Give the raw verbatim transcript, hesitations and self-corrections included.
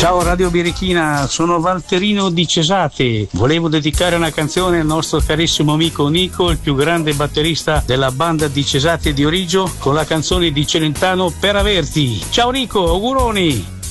Ciao Radio Birichina, sono Valterino di Cesate. Volevo dedicare una canzone al nostro carissimo amico Nico, il più grande batterista della banda di Cesate di Origio, con la canzone di Celentano Per averti. Ciao Nico, auguroni!